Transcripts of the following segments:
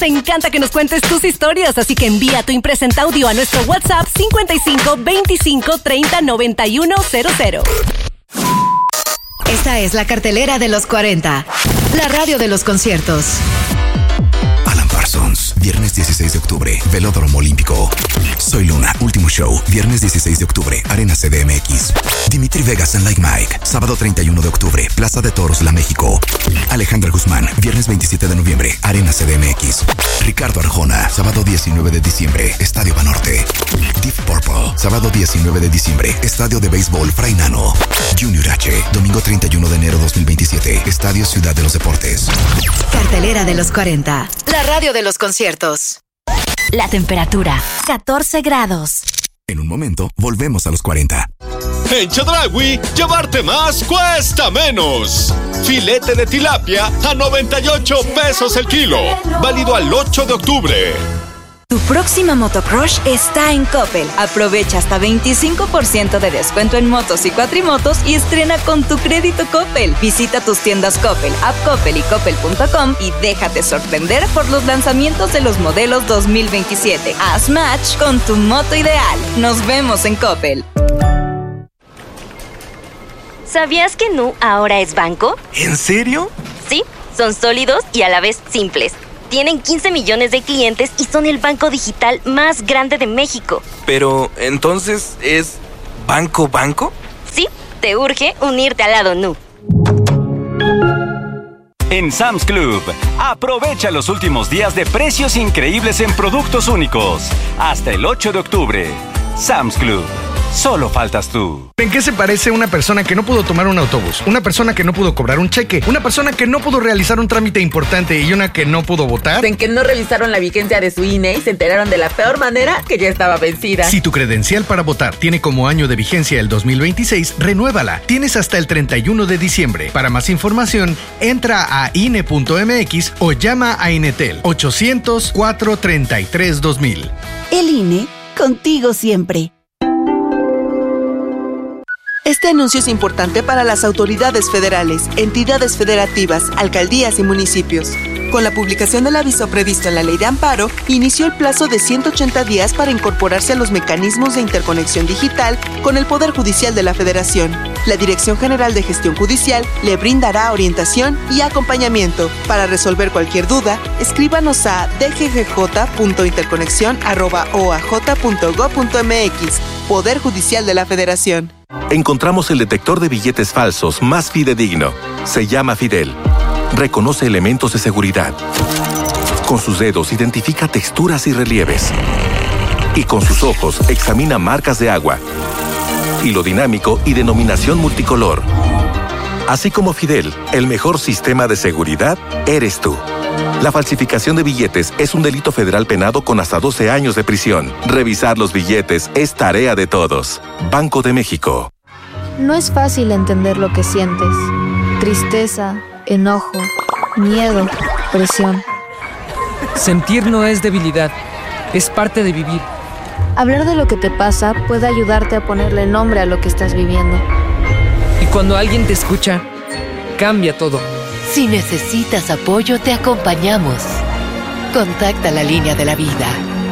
Nos encanta que nos cuentes tus historias, así que envía tu impresenta audio a nuestro WhatsApp 55 25 30 91 00. Esta es la cartelera de los 40, la radio de los conciertos. Alan Parsons, viernes 16 de octubre, Velódromo Olímpico. Soy Luna, último show, viernes 16 de octubre, Arena CDMX. Dimitri Vegas and Like Mike, sábado 31 de octubre, Plaza de Toros, La México. Alejandra Guzmán, viernes 27 de noviembre, Arena CDMX. Ricardo Arjona, sábado 19 de diciembre, Estadio Banorte. Deep Purple, sábado 19 de diciembre, Estadio de Béisbol Fray Nano. Junior H, domingo 31 de enero 2027, Estadio Ciudad de los Deportes. Cartelera de los 40, la radio de los conciertos. La temperatura, 14 grados. En un momento, volvemos a los 40. En Chedraui, llevarte más cuesta menos. Filete de tilapia a 98 pesos el kilo. Válido al 8 de octubre. Tu próxima motocrush está en Coppel. Aprovecha hasta 25% de descuento en motos y cuatrimotos y estrena con tu crédito Coppel. Visita tus tiendas Coppel, App Coppel y Coppel.com y déjate sorprender por los lanzamientos de los modelos 2027. Haz match con tu moto ideal. Nos vemos en Coppel. ¿Sabías que Nu ahora es banco? ¿En serio? Sí, son sólidos y a la vez simples. Tienen 15 millones de clientes y son el banco digital más grande de México. Pero, ¿entonces es banco? Sí, te urge unirte al lado Nu. En Sam's Club, aprovecha los últimos días de precios increíbles en productos únicos. Hasta el 8 de octubre. Sam's Club. Solo faltas tú. ¿En qué se parece una persona que no pudo tomar un autobús? Una persona que no pudo cobrar un cheque, una persona que no pudo realizar un trámite importante y una que no pudo votar. En que no revisaron la vigencia de su INE y se enteraron de la peor manera que ya estaba vencida. Si tu credencial para votar tiene como año de vigencia el 2026, renuévala. Tienes hasta el 31 de diciembre. Para más información, entra a INE.mx o llama a Inetel 800-433-2000. El INE, contigo siempre. Este anuncio es importante para las autoridades federales, entidades federativas, alcaldías y municipios. Con la publicación del aviso previsto en la Ley de Amparo, inició el plazo de 180 días para incorporarse a los mecanismos de interconexión digital con el Poder Judicial de la Federación. La Dirección General de Gestión Judicial le brindará orientación y acompañamiento. Para resolver cualquier duda, escríbanos a dggj.interconexión@oaj.gov.mx. Poder Judicial de la Federación. Encontramos el detector de billetes falsos más fidedigno. Se llama Fidel. Reconoce elementos de seguridad. Con sus dedos identifica texturas y relieves. Y con sus ojos examina marcas de agua. Hilo dinámico y denominación multicolor. Así como Fidel, el mejor sistema de seguridad eres tú. La falsificación de billetes es un delito federal penado con hasta 12 años de prisión. Revisar los billetes es tarea de todos. Banco de México. No es fácil entender lo que sientes. Tristeza, enojo, miedo, presión. Sentir no es debilidad, es parte de vivir. Hablar de lo que te pasa puede ayudarte a ponerle nombre a lo que estás viviendo. Y cuando alguien te escucha, cambia todo. Si necesitas apoyo, te acompañamos. Contacta la línea de la vida.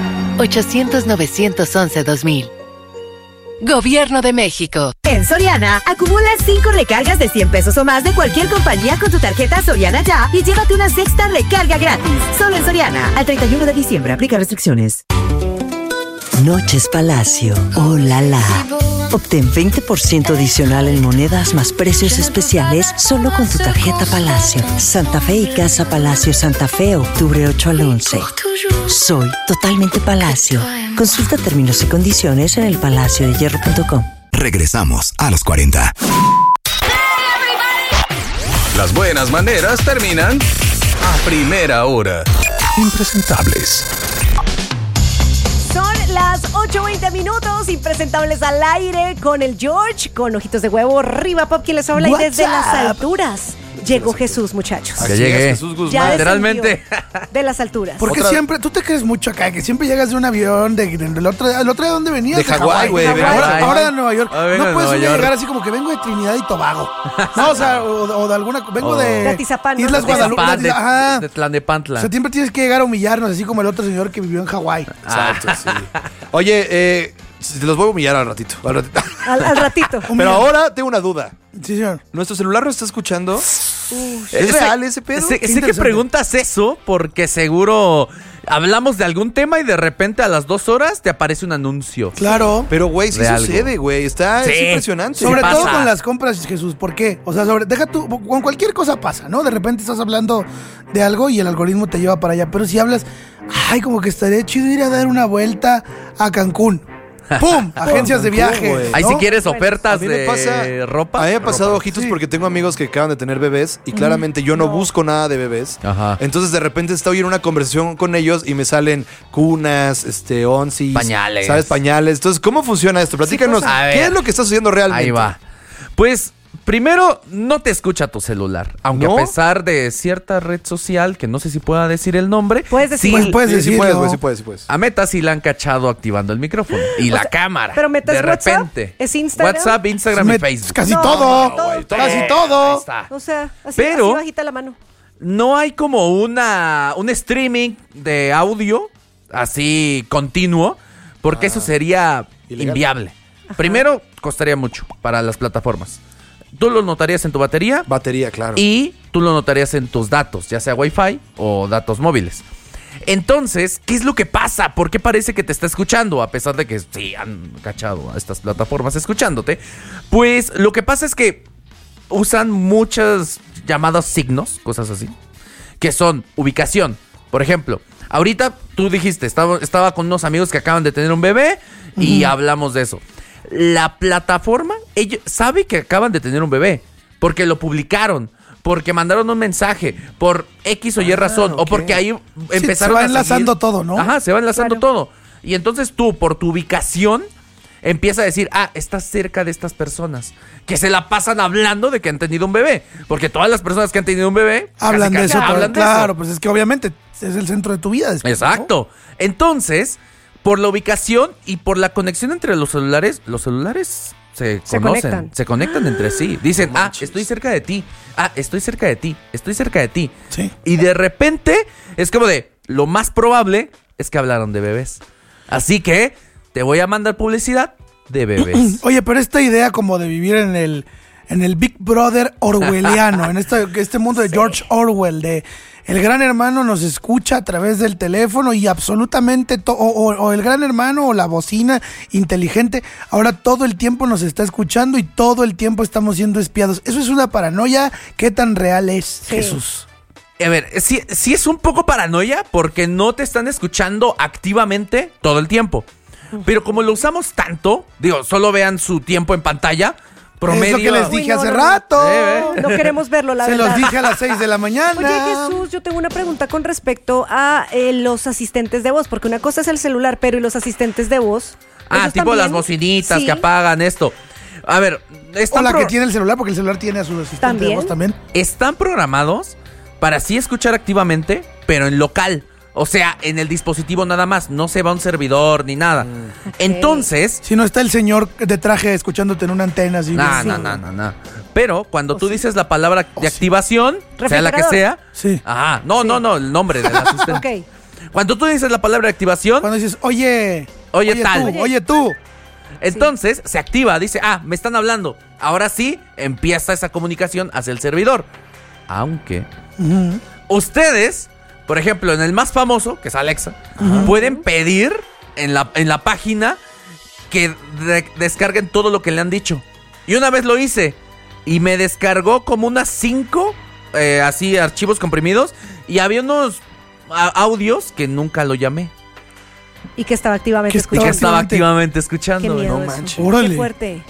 800-911-2000. Gobierno de México. En Soriana, acumula 5 recargas de 100 pesos o más de cualquier compañía con tu tarjeta Soriana Ya y llévate una sexta recarga gratis. Solo en Soriana. Al 31 de diciembre. Aplica restricciones. Noches Palacio. ¡Oh, la! Obtén 20% adicional en monedas más precios especiales solo con tu tarjeta Palacio. Santa Fe y Casa Palacio Santa Fe, octubre 8 al 11. Soy totalmente Palacio. Consulta términos y condiciones en elpalaciodehierro.com. Regresamos a los 40. Las buenas maneras terminan a primera hora. Impresentables. Son las 8:20 minutos, impresentables al aire con el George, con ojitos de huevo, Riva Pop, quien les habla y desde las alturas Llegó Jesús, muchachos. Que llegue. Jesús Guzmán, literalmente. De las alturas. Porque siempre, tú te crees mucho acá, que siempre llegas de un avión, el otro día, ¿de dónde venías? De Hawái, güey. Ahora de Nueva York. No puedes llegar así como que vengo de Trinidad y Tobago. No, o sea, o de alguna, vengo de Atizapán, ¿no? Islas Guadalupe. De Tlalnepantla. O sea, siempre tienes que llegar a humillarnos, así como el otro señor que vivió en Hawái. Exacto, sí. Oye, te los voy a humillar al ratito. Al ratito. Pero ahora tengo una duda. Sí, señor. ¿Nuestro celular lo está escuchando? ¿Es real ese pedo? Sé que preguntas eso porque seguro hablamos de algún tema y de repente a las 2 horas te aparece un anuncio. Claro. Pero, güey, sí sucede, güey. Es impresionante. Sobre todo con las compras, Jesús. ¿Por qué? O sea, deja tú, con cualquier cosa pasa, ¿no? De repente estás hablando de algo y el algoritmo te lleva para allá. Pero si hablas, como que estaría chido ir a dar una vuelta a Cancún. ¡Pum! Agencias de viaje. Ahí si quieres ofertas de ropa. A mí me ha pasado, ojitos, porque tengo amigos que acaban de tener bebés y claramente yo no busco nada de bebés. Ajá. Entonces de repente estoy en una conversación con ellos y me salen cunas, onsis, pañales. ¿Sabes? Pañales. Entonces, ¿cómo funciona esto? Platícanos, ¿qué es lo que está sucediendo realmente? Ahí va. Pues primero, no te escucha tu celular. Aunque a pesar de cierta red social, que no sé si pueda decir el nombre. Puedes decir. Sí, puedes. A Meta sí la han cachado activando el micrófono. Y la cámara. Pero Meta de es WhatsApp, repente. es Instagram. WhatsApp, Instagram y Facebook. Casi todo. Casi todo. Ahí está. O sea, así bajita la mano. No hay como un streaming de audio así continuo, porque eso sería inviable. Ajá. Primero, costaría mucho para las plataformas. Tú lo notarías en tu batería. Batería, claro. Y tú lo notarías en tus datos, ya sea Wi-Fi o datos móviles. Entonces, ¿qué es lo que pasa? ¿Por qué parece que te está escuchando? A pesar de que sí han cachado a estas plataformas escuchándote. Pues lo que pasa es que usan muchos llamados signos, cosas así, que son ubicación. Por ejemplo, ahorita tú dijiste, estaba con unos amigos que acaban de tener un bebé y hablamos de eso. La plataforma, ellos sabe que acaban de tener un bebé, porque lo publicaron, porque mandaron un mensaje, por X o Y razón, o porque ahí empezaron a se va enlazando todo, ¿no? Ajá, se va enlazando todo. Y entonces tú, por tu ubicación, empieza a decir, estás cerca de estas personas, que se la pasan hablando de que han tenido un bebé, porque todas las personas que han tenido un bebé hablan de eso. Hablan de claro, eso. pues es que obviamente es el centro de tu vida. Después, exacto, ¿no? Entonces, por la ubicación y por la conexión entre los celulares se conocen, se conectan entre sí. Dicen, estoy cerca de ti, estoy cerca de ti, estoy cerca de ti. Sí. Y de repente es como de, lo más probable es que hablaron de bebés. Así que te voy a mandar publicidad de bebés. Oye, pero esta idea como de vivir en el Big Brother orwelliano, en este mundo de George Orwell, de el gran hermano nos escucha a través del teléfono y absolutamente o el gran hermano o la bocina inteligente, ahora todo el tiempo nos está escuchando y todo el tiempo estamos siendo espiados. Eso es una paranoia. ¿Qué tan real es, Jesús? A ver, sí es un poco paranoia porque no te están escuchando activamente todo el tiempo. Pero como lo usamos tanto, solo vean su tiempo en pantalla. Promedio. Es lo que les dije hace rato. No queremos verlo, la verdad. Se los dije a las 6 de la mañana. Oye, Jesús, yo tengo una pregunta con respecto a los asistentes de voz, porque una cosa es el celular, pero ¿y los asistentes de voz? Tipo también? Las bocinitas que apagan esto. A ver, o la que tiene el celular, porque el celular tiene a su asistente de voz también. Están programados para sí escuchar activamente, pero en local. O sea, en el dispositivo nada más, no se va a un servidor ni nada. Okay. Entonces... Si no está el señor de traje escuchándote en una antena así. No. Pero cuando tú dices la palabra de activación, sea la que sea... Sí. Ajá, no, el nombre del asistente. Okay. Cuando tú dices la palabra de activación... Cuando dices, oye tal. Oye tú. Entonces, se activa, dice, me están hablando. Ahora sí, empieza esa comunicación hacia el servidor. Aunque... Ustedes... Por ejemplo, en el más famoso, que es Alexa, pueden pedir en la página que descarguen todo lo que le han dicho. Y una vez lo hice y me descargó como unas 5 así archivos comprimidos y había unos audios que nunca lo llamé. Y que estaba activamente escuchando. Qué miedo, no manches. Qué fuerte. O sea,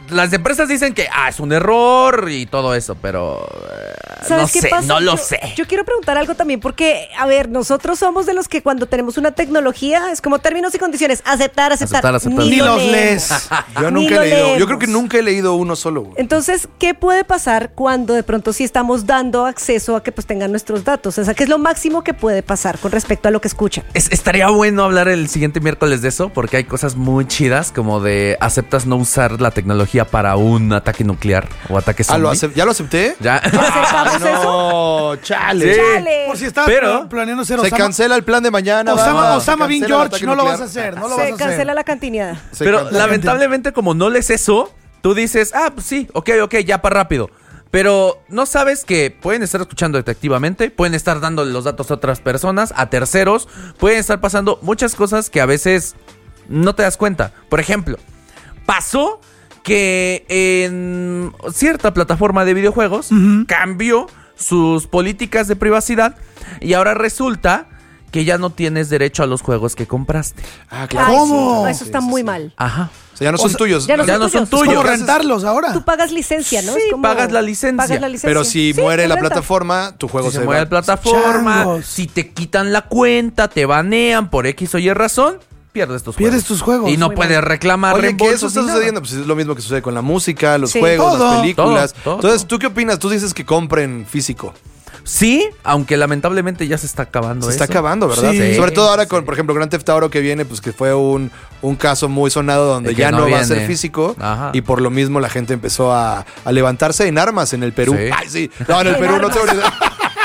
las empresas dicen que es un error y todo eso, pero ¿Sabes no qué sé, pasa? no lo sé. Yo quiero preguntar algo también porque, a ver, nosotros somos de los que cuando tenemos una tecnología es como términos y condiciones, aceptar. Ni los lees. Yo Ni nunca lo he leído. Yo leemos. creo que nunca he leído uno solo, güey. Entonces, ¿qué puede pasar cuando de pronto sí estamos dando acceso a que pues tengan nuestros datos? O sea, ¿qué es lo máximo que puede pasar con respecto a lo que escuchan? Estaría bueno hablar el siguiente miércoles de eso, porque hay cosas muy chidas, como de aceptas no usar la tecnología para un ataque nuclear o ataque zombie. ¿Ya lo acepté? Ya. ¿Aceptamos eso? No, chale. Sí. ¡Chale! Por si estás Pero planeando ser Se Osama. cancela el plan de mañana. Osama Bin George, no lo vas a hacer. No lo vas a Se hacer. cancela la cantineada. Pero lamentablemente, como no lees eso, tú dices, pues sí, ok, ya para rápido. Pero no sabes que pueden estar escuchando detectivamente, pueden estar dándole los datos a otras personas, a terceros, pueden estar pasando muchas cosas que a veces no te das cuenta. Por ejemplo, pasó que en cierta plataforma de videojuegos cambió sus políticas de privacidad y ahora resulta que ya no tienes derecho a los juegos que compraste. Claro. ¿Cómo? No, eso está muy mal. Ajá. O sea, ya no son tuyos. Ya no son Es como tuyos. rentarlos ahora. Tú pagas licencia, ¿no? Sí, Es como- pagas la licencia. pagas la licencia. Pero si Sí, muere te la renta. plataforma, tu juego Si se se mueve la va. plataforma, Changos. si te quitan la cuenta, te banean por X o Y razón, pierdes tus Pierdes juegos. tus juegos. Y no Muy puedes mal. reclamar Oye, que reembolsos eso está ni nada. sucediendo. Pues es lo mismo que sucede con la música, los Sí. juegos, Todo. las películas. Todo. Entonces, ¿tú qué opinas? Tú dices que compren físico. Sí, aunque lamentablemente ya se está acabando Se está eso. acabando, ¿verdad? Sí. Sobre todo ahora Sí. con, por ejemplo, Grand Theft Auto que viene, pues que fue un caso muy sonado donde El que ya no va a viene. ser físico. Ajá. Y por lo mismo la gente empezó a levantarse en armas en el Perú. Sí. Ay, sí. No, en el En Perú no armas. tengo ni idea.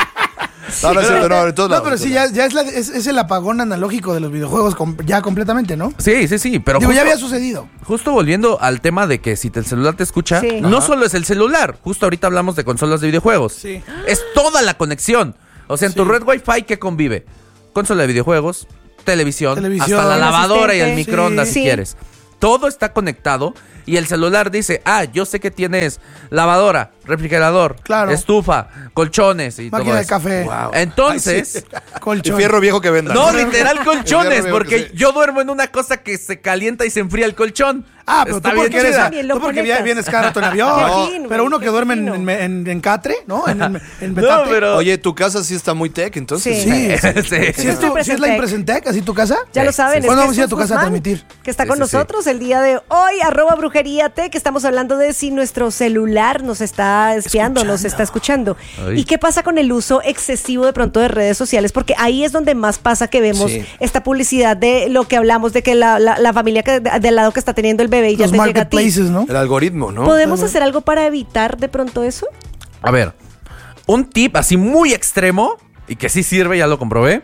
No, no es cierto, no, en todos No, lados. pero sí, ya es el apagón analógico de los videojuegos ya completamente, ¿no? Sí, pero Digo, ya justo- había sucedido. Justo volviendo al tema de que si el celular te escucha, Sí. no Ajá. solo es el celular. Justo ahorita hablamos de consolas de videojuegos. Sí. Es toda la conexión. O sea, en tu red Wi-Fi, ¿qué convive? Consola de videojuegos, televisión, Televisión, hasta la lavadora y el asistente. microondas Sí. si Sí. quieres. Todo está conectado y el celular dice, yo sé que tienes lavadora, refrigerador, Claro. estufa, colchones y Máquina todo de eso. café. Wow. Entonces, Y Colchón. fierro viejo que vendan. no, literal colchones, El fierro porque viejo que yo duermo en una cosa que se calienta y se enfría el colchón. Pero Está tú bien porque eres, chida. También lo tú porque conectas. vienes cada rato en avión. Qué fino, Pero uno qué que duerme fino. en Catre, ¿no? En No, Petate. pero... Oye, tu casa sí está muy tech, entonces. Sí. Sí. ¿Sí es la Impresentec, así tu casa? Ya lo saben. ¿Cuándo es vamos a ir a tu Jesús casa a Guzmán, transmitir? Que está Sí, con sí, sí. nosotros el día de hoy, @brujeríate, que estamos hablando de si nuestro celular nos está espiando, nos está escuchando. Ay. ¿Y qué pasa con el uso excesivo de pronto de redes sociales? Porque ahí es donde más pasa que vemos Sí. esta publicidad de lo que hablamos de que la familia del lado que está teniendo el bebé y ya Los te llega a ti. marketplaces, ¿no? El algoritmo, ¿no? ¿Podemos hacer algo para evitar de pronto eso? A ver, un tip así muy extremo y que sí sirve, ya lo comprobé,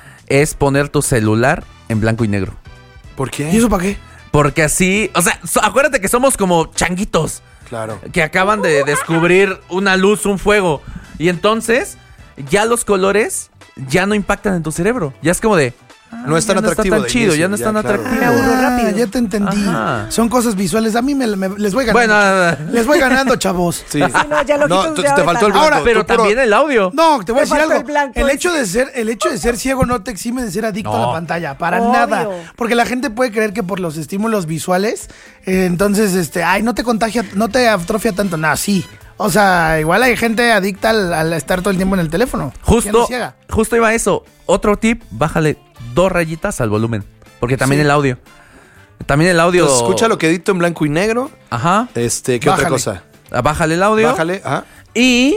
es poner tu celular en blanco y negro. ¿Por qué? ¿Y eso para qué? Porque así, o sea, acuérdate que somos como changuitos Claro. que acaban de descubrir una luz, un fuego. Y entonces, ya los colores ya no impactan en tu cerebro. Ya es como de... No es tan ya no atractivo está tan de chido, inicio, ya no es ya, tan claro. atractivo. Me aburro rápido. Ya te entendí. Ajá. Son cosas visuales. A mí les voy ganando. Bueno, Les voy ganando, chavos. Sí. no, ya lo No, quitas te de faltó ahorita. el blanco. Ahora, pero Tú puro- también el audio. No, te voy a Me decir faltó algo. el blanco El ese. hecho de ser ciego no te exime de ser adicto a No. la pantalla. Para Obvio. nada. Porque la gente puede creer que por los estímulos visuales, entonces, no te contagia, no te atrofia tanto. Nada, sí. O sea, igual hay gente adicta al estar todo el tiempo en el teléfono. Ya no ciega. Justo iba a eso. Otro tip, bájale 2 rayitas al volumen. Porque también Sí. el audio. También el audio. Entonces, escucha lo que edito en blanco y negro. Ajá. ¿Qué otra Bájale. cosa? Bájale el audio. Bájale, ajá. Y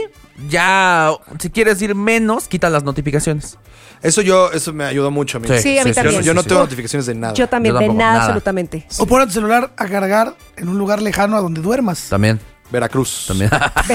ya, si quieres ir menos, quita las notificaciones. Eso me ayudó mucho a mí. Sí, a mí también. Yo no sí. tengo notificaciones de nada. Yo también, Yo de tampoco, nada, nada. absolutamente. O pon tu celular a cargar en un lugar lejano a donde duermas. También. Veracruz. También.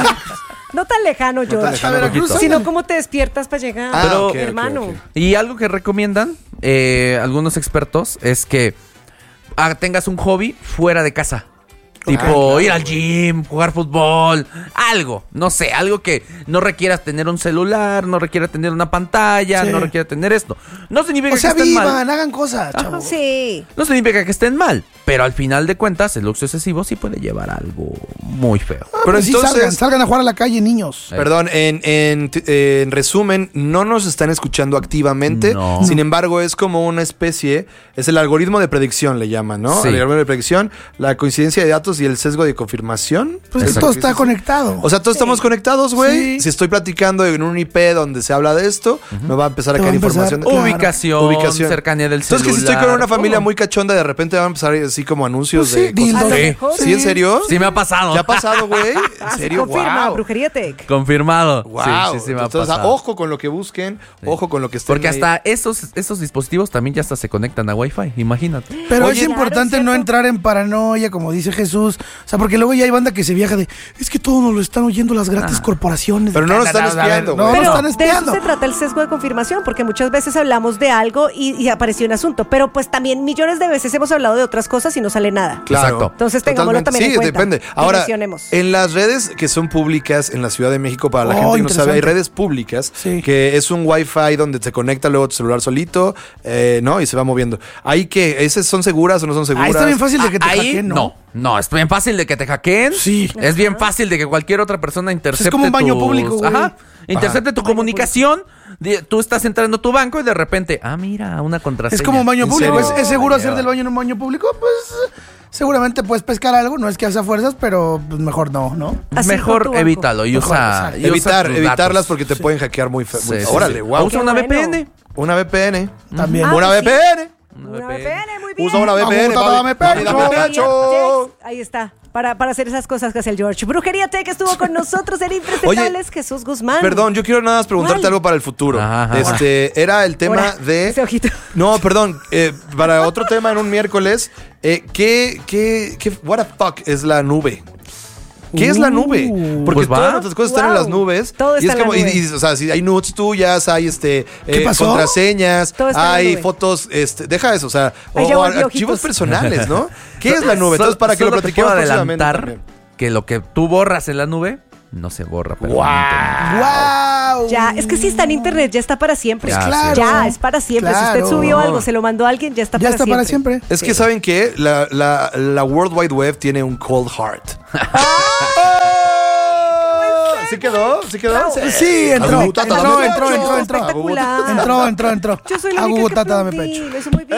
No tan lejano, George. tan lejano, Veracruz, poquito. Sino cómo te despiertas para llegar. Ah, Pero- ok, ok, hermano. ok. Y algo que recomiendan algunos expertos es que tengas un hobby fuera de casa. Tipo claro, ir al gym, jugar fútbol, algo, no sé, algo que no requieras tener un celular, no requiera tener una pantalla, Sí. no requiera tener esto. No significa O sea, que estén mal. vivan, hagan cosas, chavos. Sí. No significa que estén mal, pero al final de cuentas el uso excesivo sí puede llevar a algo muy feo. Pero Sí, entonces, salgan a jugar a la calle, niños. perdón, en resumen, no nos están escuchando activamente. No. Sin embargo, es como una especie, es el algoritmo de predicción, le llaman, ¿no? Sí. El algoritmo de predicción, la coincidencia de datos datos y el sesgo de confirmación. Pues todo está conectado. O sea, todos estamos conectados, güey. Sí. Si estoy platicando en un IP donde se habla de esto, me va a empezar a caer información. Ubicación, cercanía del celular. Entonces, que si estoy con una familia muy cachonda, de repente van a empezar así como anuncios de cosas. ¿Sí, en serio? Sí me ha pasado. ¿Te ha pasado, güey? ¿En serio? Confirma, Wow. Brujería Tech. Confirmado. Wow. Sí me ha Entonces, pasado. ojo con lo que busquen, ojo con lo que estén Porque ahí. hasta esos dispositivos también ya hasta se conectan a Wi-Fi, imagínate. Pero Oye, es importante no entrar en paranoia, como dice Jesús. O sea, porque luego ya hay banda que se viaja de, es que todo nos lo están oyendo las grandes corporaciones. Pero no nos están espiando, No, güey. nos Pero están de eso espiando. se trata el sesgo de confirmación, porque muchas veces hablamos de algo y apareció un asunto, pero pues también millones de veces hemos hablado de otras cosas y no sale nada. Claro. Exacto. Entonces tengámoslo Totalmente. también en Sí, cuenta. depende. Ahora, Dimensionemos. en las redes que son públicas en la Ciudad de México, para la gente que no sabe, hay interesante. redes públicas que es un Wi-Fi donde se conecta luego tu celular solito, ¿no? Y se va moviendo. Ahí que, ¿esas son seguras o no son seguras? Ahí está bien fácil de que te Ahí hackeen, ¿no? No, es bien fácil de que te hackeen. Sí. Es bien fácil de que cualquier otra persona intercepte. Es como un baño tus- público, güey. Ajá. Intercepte tu comunicación. Tú estás entrando a tu banco y de repente, mira, una contraseña. Es como un baño ¿En público. serio? ¿Es seguro hacer Ya. del baño en un baño público? Pues seguramente puedes pescar algo. No es que hace fuerzas, pero pues, mejor no, ¿no? Así con tu Mejor banco. evítalo y Mejor, usa. exacto. y usa tus Evitarlas datos. porque te pueden hackear muy feo. Sí, sí, Órale, sí. wow. Usa una Qué bueno. VPN. Una VPN. También. Ah, Una pues sí. VPN. Una VPN, muy bien. Usa una VPN. Aguanta, dame pecho. Dame pecho. Ahí está. Para hacer esas cosas que hace el George. Brujería Tech estuvo con nosotros en Impresentables, Jesús Guzmán. Perdón, yo quiero nada más preguntarte ¿Cuál? algo para el futuro. Ajá. Era el tema Ahora, de... ese ojito. No, perdón. Para otro tema en un miércoles, what the fuck es la nube? ¿Qué es la nube? Porque Pues va. todas nuestras cosas están en las nubes. Todo y está es en la como, nube. o sea, si hay nudes tuyas, hay pasó? contraseñas, Todo está en la hay nube. fotos, deja eso, o sea, Ahí ya o volví archivos ojitos. personales, ¿no? ¿Qué es la nube? Entonces, para que lo Solo te platiquemos puedo próximamente adelantar también. que lo que tú borras en la nube no se borra permanentemente. ¡Wow! Ya, es que si está en internet, ya está para siempre. Ya, Claro. Ya, es para siempre. Si Claro. usted subió algo, se lo mandó a alguien, ya está Ya para está siempre. para siempre. Es que, ¿saben qué? La World Wide Web tiene un cold heart. ¿Sí quedó? ¿Sí quedó? Sí, entró. Agugutata, Entró, dame entró, pecho. entró, entró. Espectacular. Entró. Yo soy la única que Agugutata, dame aplaudí, pecho. lo hizo muy bien.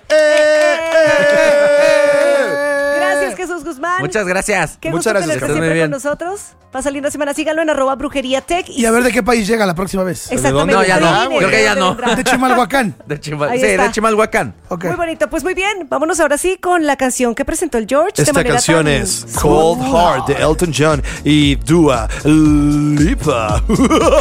Gracias, Jesús Guzmán. Muchas gracias. Qué Muchas gusto gracias, tenerte que estés muy siempre bien. con nosotros. Pasa linda semana. Síganlo en @Brujería Tech. Y a ver de qué país llega la próxima vez. Exactamente. No, ya no. Adivinen Creo que ya de no. dónde vendrá. De Chimalhuacán. Ahí Sí, está. de Chimalhuacán. Ok. Muy bonito, pues muy bien. Vámonos ahora sí con la canción que presentó el George. de Esta manera canción tan es Cold Heart de Elton John y Dua Lipa.